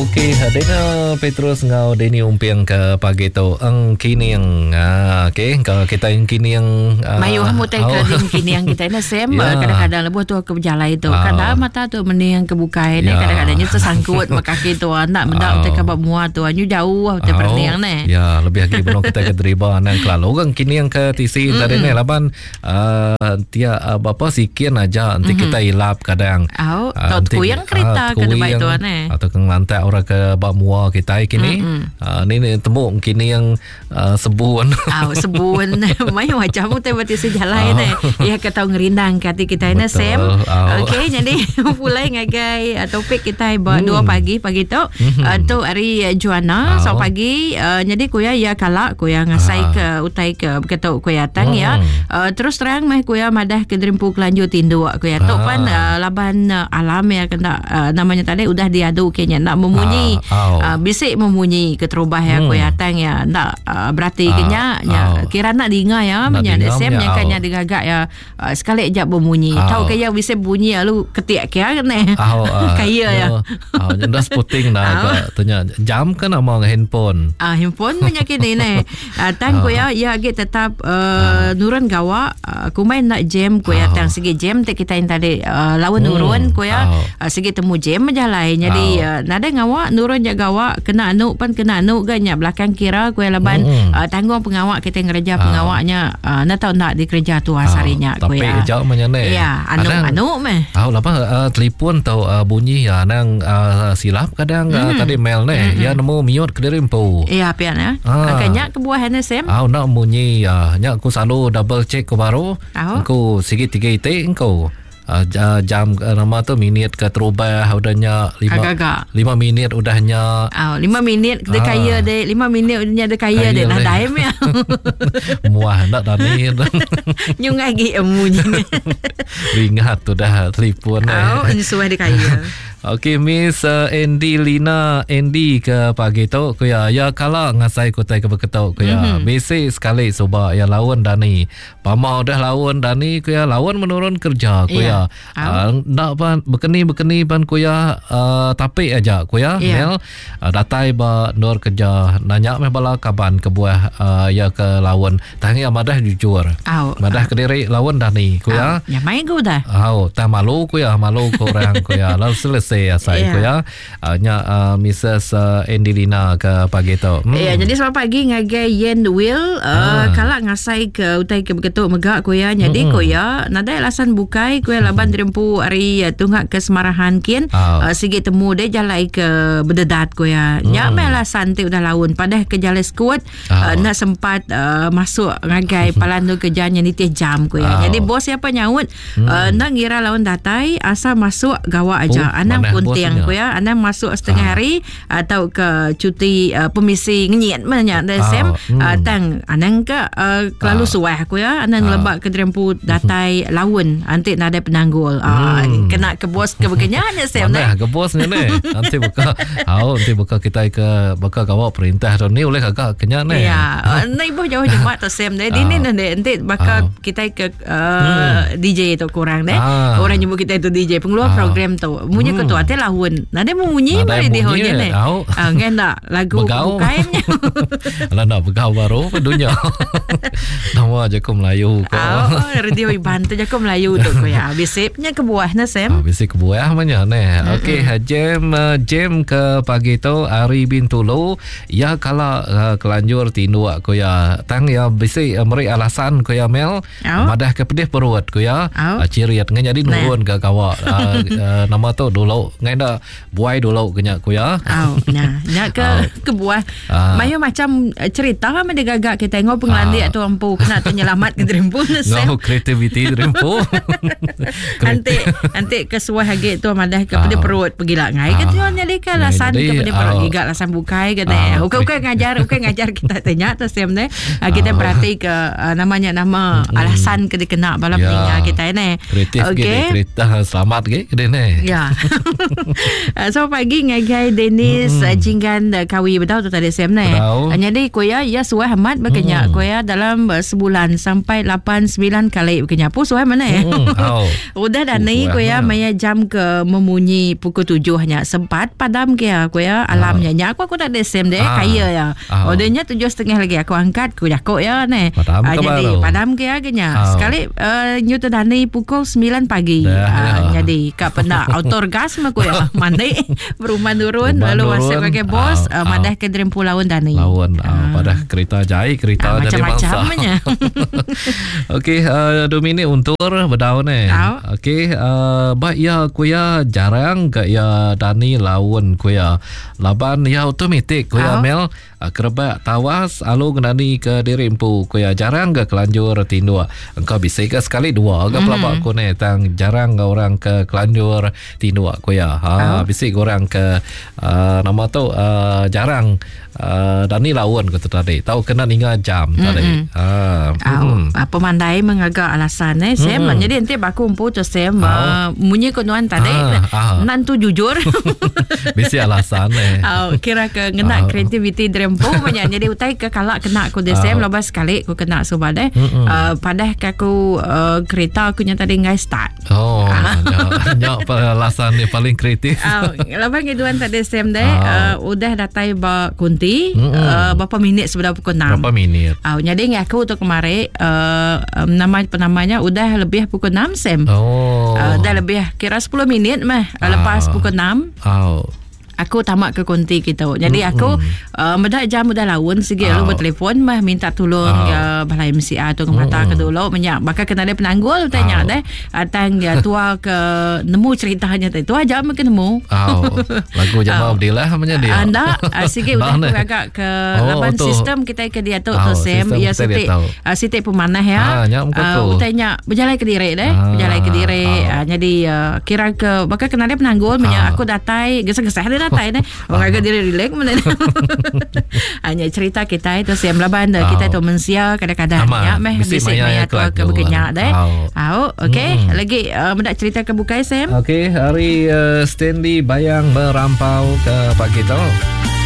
Okey, Dena Petrus ngau Deni umpiang ke pagi tu. Ang kini yang okey, kalau kita yang kini yang mayuh mutai ke din kini yang kita na sem kadang-kadang lebuh tu ke berjalan itu. Kadang mata tu mending kebuka ni kadang-kadangnya tersangkut makaki tu anak mendak te kabab mua tu anyu jauh te perniang ni. Ya, lebih lagi belum kita ke deriba nang kalau orang kini yang ke tisi tadi ni laban dia apa sikian aja nanti kita ilap kadang. Tu yang kereta ke depan itu ni. Atau keng lantai orang ke bamua kita kini ni temu kini yang sebun sebun mayu macam tu berarti sejalan ni ya kata ngerindang kati kita ni sem. Okey, jadi mulai ngagai topik kita buat 2 pagi tu tu hari Juana so pagi jadi kuya ya kalak kuya ngasai ke utai ke kata kuya tang ya terus terang meh kuya madah ke drimpu kelanjut tindu kuya tu pan laban alam ya kena namanya tadi udah diadu kenya nak memunyi bisik memunyi keterubah ya kuya tang ya nak berarti kenya kira nak dengar ya menya sem yang kanya digagak ya sekali aja memunyi tahu kaya bisik bunyi lu ketik kaya kene kaya ya dah puting dah tanya jam kan among handphone menya kini ni tang kuya ya agak tetap nurun gawa kumai nak jam kuya tang segi jam te kita yang tadi lawan nurun kuya segi temu jam menjalai jadi nada ngawa nurun jaga awak kena anu ganya belakang kira kuya laban tanggung pengawak kita ngereja pengawaknya nak tahu nak dikerja tu asarinya kuya tapi jauh menyane ya anu meh lapa telefon tau bunyi ya nang silap kadang tadi mail ni ya nemu miut ke rimpu ya pian ya kanya kebuah NSM nak bunyi ya nya aku selalu double check ko baru aku sigi 3 itik engkau jam nama tu minit ke terubah udahnya 5 minit udahnya 5 minit dia kaya deh 5 minit udahnya dia kaya deh lah daim ya muah nak dani nyung lagi emunya ingat tu dah telefon suah dia kaya. Okey, Miss Andy Lina Andy ke pagi tu kuya ya kala ngasai kutai ke beketok kuya basic sekali coba ya lawan Dani pamau dah lawan Dani kuya lawan menurun kerja kuya nak pan bekeni pan kuya tapi aja kuya mel datai ba nur kerja nanya meh bala kaban ke buah ya ke lawan tangi amadah jujur madah ke diri lawan Dani kuya ya main ku dah tak malu kuya malu korang kuya lalu selesai saya kuya nya Mrs Andy Lina ke pagi tu jadi selamat pagi ngagai Yen Will kalak ngasai ke utai ke beketuk megak kuya jadi kuya nada alasan bukai kuya laban dirempu hari tunggak ke Semarahan kin sigi temu dia jalai ke bededat kuya nya alasan ti udah laun padah ke jalan skuat nak sempat masuk ngagai palandu kerjanya ni jam kuya jadi bos siapa nyaut nak ngira lawan datai asa masuk gawa aja anang puntiang kuya anang masuk setengah hari atau ke cuti pemisi ngenyit mana sem tang anang ke kelalu suah kuya anang lebak ke drempu datai lawan nanti nada penanggul kena ke bos ke bekenyanya sem nah ke bos ni nanti buka kita ke bakal gawa perintah tu ni oleh kakak kenya ni ya na ibu jauh jemaat tu sem deh ini nanti bakal kita ke DJ tu kurang deh orang nyebut kita itu DJ pengeluar program tu punya ketua teh lahun nade munyi mari di honya ne kan tak lagu bukaimnya ala nak begau baru dunia nama Jakom Melayu ko radio bantu Jakom Melayu tu ko ya bisipnya ke buah na sem bisip ke buah manya ne okey jam ke pagi tu Ari bin Tulu ya kala kelanjur tindu ko ya tang ya bisip meri alasan ko ya mel madah ke pedih perut ko ya ciriat nganya di nurun ke kawa nama tu dulu ngai dah buai dulu kenya kuya nak ke buah mayu macam cerita kan dia gagak kita tengok pengelandi tu ampu kena penyelamat ke drempu no creativity drempu nanti kesuah hage tu madah ke pedih perut pergi lah ngai ke tuan nyali ke alasan ke pedih perut gigak alasan bukai kata ukai ngajar kita tanya tu sem ne kita berarti ke namanya nama alasan ke dikena balam tinggal kita ni kreatif cerita selamat ke dia ni ya So pagi ngagai Dennis jinggan kawi betul tu tadi Sam ni. Jadi koya ya suai amat berkenyak koya dalam sebulan sampai 8-9 kali berkenyak pun suai mana ya. Udah dah ni koya maya jam ke memunyi pukul 7 hanya sempat padam kia koya alamnya nya aku tak ada Sam deh kaya ya. Odenya 7:30 lagi aku angkat ku jakok ya ni. Jadi padam kia genya. Sekali nyuta dah ni pukul 9 pagi. Jadi kak pernah autorgasme ko ya mandi berumah turun lalu WhatsApp pakai bos madah ke Drempu lawan dani lawan pada kereta jai kereta dari bangsa macam-macamnya. Okey 2 minit untuk berdaun okey ba ya ko ya jarang ke ya dani lawan ko ya laban ya automatik ko ya Mel kerebak tawas alu dani ke Drempu ko ya jarang ke kelanjur tindua engkau bisa ke sekali dua ke pelabak ko ne tang jarang ke orang ke kelanjur tindua ko ya bisik orang ke nama tu jarang dani lawan ko tadi tahu kena hingga jam tadi pemandai mengagak alasan Sam jadi nanti baku umpu tu Sam munyi konuan tadi nan tu jujur bisik alasan kira ke ngena kreativiti Drempu jadi utai ke kalak kena aku de Sam lepas sekali aku kena subade padah ke aku kereta aku nya tadi ngai start nyak alasan ni paling kreatif. Lepas keduan tadi Sam deh udah datai ba kunti berapa minit sudah pukul 6. Berapa minit? Jadi aku tu kemarin penamanya udah lebih pukul 6 Sam. Dah lebih kira 10 minit mah lepas pukul 6. Aku tamak ke konti kita. Jadi aku medak jam udah lawan segi lalu bertelefon mah minta tolong balai MCA tu mata ke dulu banyak bakal kena ada penanggul tanya deh atang ya tua ke nemu ceritanya tu aja mungkin nemu lagu Jamal Abdillah namanya dia anda segi udah agak ke laban sistem kita ke dia tu Sam ya sitik pemanah ya utanya berjalan ke diri deh berjalan ke diri jadi kira ke bakal kena ada penanggul banyak aku datai gesah-gesah dia datai deh orang agak diri relax mana hanya cerita kita itu Sam laban kita tu mensia kadang-kadang ya meh bisik maya tu ke berkenyak deh okey lagi mendak cerita ke bukai Sam okey hari Stanley Bayang merampau ke pagi tu